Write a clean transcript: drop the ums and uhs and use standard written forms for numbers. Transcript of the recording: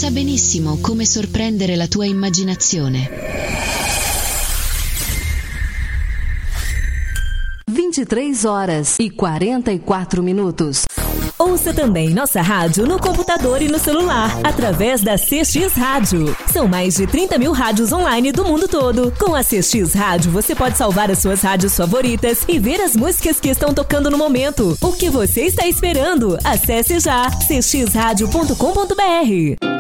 sa benissimo come sorprendere la tua immaginazione. 23h44. Ouça também nossa rádio no computador e no celular, através da CX Rádio. São mais de 30 mil rádios online do mundo todo. Com a CX Rádio, você pode salvar as suas rádios favoritas e ver as músicas que estão tocando no momento. O que você está esperando? Acesse já cxradio.com.br.